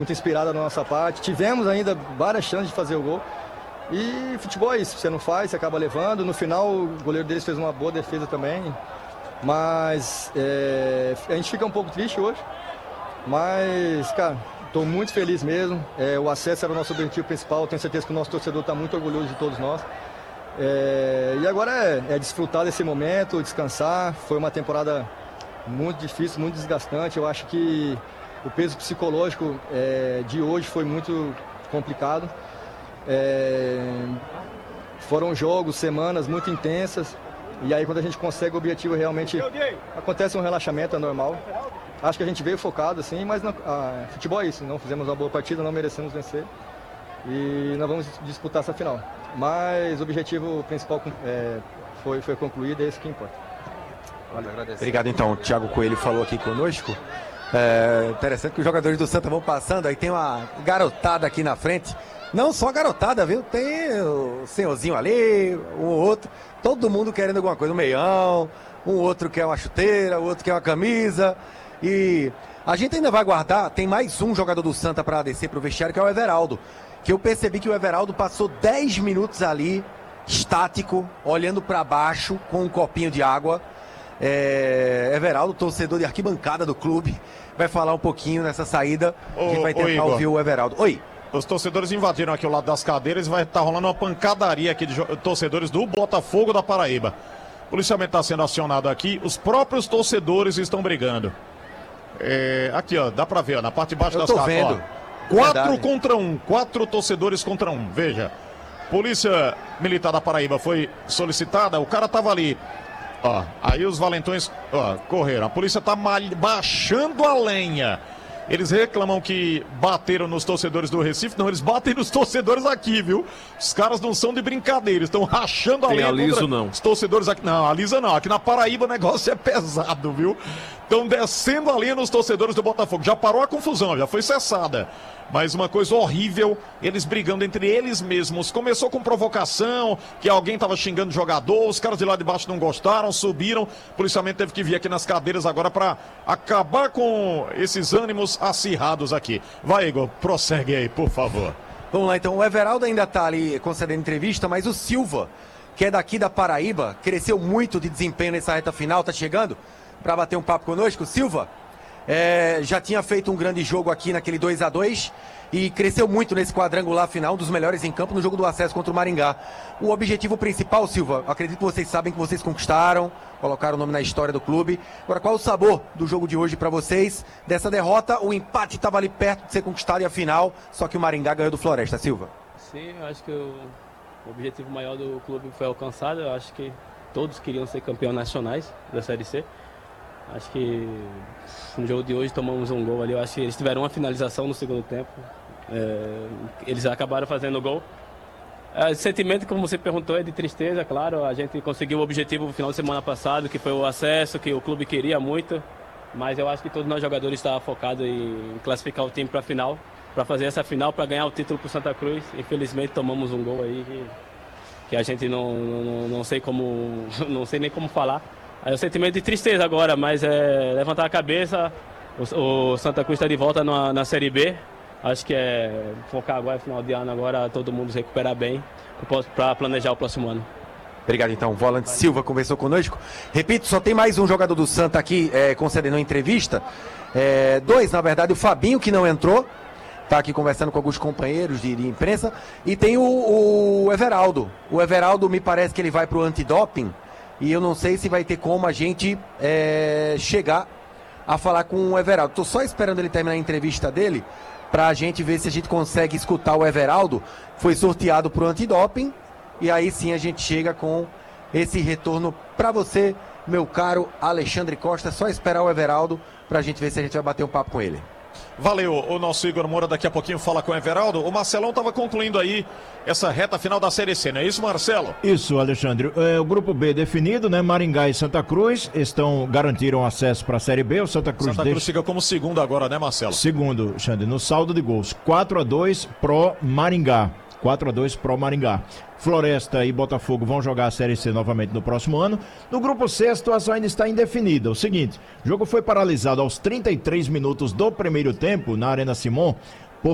muito inspirada na nossa parte. Tivemos ainda várias chances de fazer o gol. E futebol é isso, você não faz, você acaba levando. No final, o goleiro deles fez uma boa defesa também. Mas a gente fica um pouco triste hoje. Mas, cara, estou muito feliz mesmo. O acesso era o nosso objetivo principal. Tenho certeza que o nosso torcedor está muito orgulhoso de todos nós. E agora é desfrutar desse momento, descansar. Foi uma temporada muito difícil, muito desgastante. Eu acho que o peso psicológico de hoje foi muito complicado. Foram jogos, semanas muito intensas. E aí quando a gente consegue o objetivo realmente acontece um relaxamento, é normal. Acho que a gente veio focado assim, mas futebol é isso. Não fizemos uma boa partida, não merecemos vencer. E nós vamos disputar essa final. Mas o objetivo principal foi concluído, é isso que importa. Obrigado então, o Thiago Coelho falou aqui conosco. Interessante que os jogadores do Santa vão passando, aí tem uma garotada aqui na frente. Não só a garotada, viu? Tem o senhorzinho ali, um outro, todo mundo querendo alguma coisa, um meião, um outro quer uma chuteira, o outro quer uma camisa. E a gente ainda vai guardar, tem mais um jogador do Santa para descer pro vestiário, que é o Everaldo. Que eu percebi que o Everaldo passou 10 minutos ali, estático, olhando para baixo, com um copinho de água. Everaldo, torcedor de arquibancada do clube, vai falar um pouquinho nessa saída. A gente vai tentar ouvir o Everaldo. Oi. Os torcedores invadiram aqui o lado das cadeiras e vai estar rolando uma pancadaria aqui de torcedores do Botafogo da Paraíba. O policiamento está sendo acionado aqui, os próprios torcedores estão brigando. Aqui, ó, dá pra ver, ó, na parte de baixo das cadeiras. 4 contra 1, 4 torcedores contra 1, veja. Polícia Militar da Paraíba foi solicitada, o cara tava ali. Ó, aí os valentões correram. A polícia tá baixando a lenha. Eles reclamam que bateram nos torcedores do Recife. Não, eles batem nos torcedores aqui, viu? Os caras não são de brincadeira, estão rachando a lenha. Aliso não. Os torcedores aqui. Não, alisa não. Aqui na Paraíba o negócio é pesado, viu? Estão descendo a linha nos torcedores do Botafogo. Já parou a confusão, já foi cessada. Mas uma coisa horrível, eles brigando entre eles mesmos. Começou com provocação, que alguém estava xingando o jogador, os caras de lá de baixo não gostaram, subiram. O policiamento teve que vir aqui nas cadeiras agora para acabar com esses ânimos acirrados aqui. Vai, Igor, prossegue aí, por favor. Vamos lá, então. O Everaldo ainda está ali concedendo entrevista, mas o Silva, que é daqui da Paraíba, cresceu muito de desempenho nessa reta final, tá chegando para bater um papo conosco. Silva, já tinha feito um grande jogo aqui naquele 2-2 e cresceu muito nesse quadrangular final, um dos melhores em campo no jogo do acesso contra o Maringá. O objetivo principal, Silva, acredito que vocês sabem que vocês conquistaram, colocaram o nome na história do clube. Agora, qual o sabor do jogo de hoje para vocês? Dessa derrota, o empate estava ali perto de ser conquistado e a final, só que o Maringá ganhou do Floresta. Silva. Sim, eu acho que o objetivo maior do clube foi alcançado. Eu acho que todos queriam ser campeões nacionais da Série C. Acho que no jogo de hoje tomamos um gol ali. Eu acho que eles tiveram uma finalização no segundo tempo. Eles acabaram fazendo o gol. O sentimento, como você perguntou, é de tristeza, claro. A gente conseguiu o objetivo no final de semana passado, que foi o acesso, que o clube queria muito. Mas eu acho que todos nós jogadores estavam focados em classificar o time para a final, para fazer essa final, para ganhar o título para o Santa Cruz. Infelizmente tomamos um gol aí que a gente não sei como, não sei nem como falar. É um sentimento de tristeza agora, mas levantar a cabeça. O Santa Cruz está de volta na Série B. Acho que focar agora, final de ano, agora todo mundo se recuperar bem para planejar o próximo ano. Obrigado, então. Volante Silva conversou conosco. Repito, só tem mais um jogador do Santa aqui concedendo uma entrevista. Dois, na verdade, o Fabinho, que não entrou, está aqui conversando com alguns companheiros de imprensa. E tem o Everaldo. O Everaldo, me parece que ele vai para o antidoping. E eu não sei se vai ter como a gente chegar a falar com o Everaldo. Estou só esperando ele terminar a entrevista dele para a gente ver se a gente consegue escutar o Everaldo. Foi sorteado para o antidoping. E aí sim a gente chega com esse retorno para você, meu caro Alexandre Costa. Só esperar o Everaldo para a gente ver se a gente vai bater um papo com ele. Valeu, o nosso Igor Moura daqui a pouquinho fala com o Everaldo. O Marcelão estava concluindo aí essa reta final da Série C, não é isso, Marcelo? Isso, Alexandre. O grupo B definido, né? Maringá e Santa Cruz garantiram acesso para a Série B. O Santa Cruz fica como segundo agora, né, Marcelo? Segundo, Alexandre, no saldo de gols. 4-2 pro Maringá. 4-2 pro Maringá. Floresta e Botafogo vão jogar a Série C novamente no próximo ano. No grupo C, a situação ainda está indefinida. O seguinte, o jogo foi paralisado aos 33 minutos do primeiro tempo na Arena Simon